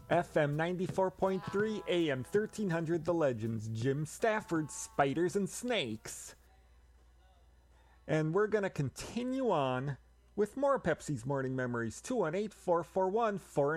FM 94.3, AM 1300 The Legends, Jim Stafford, Spiders and Snakes. And we're going to continue on with more Pepsi's Morning Memories. 218-441-49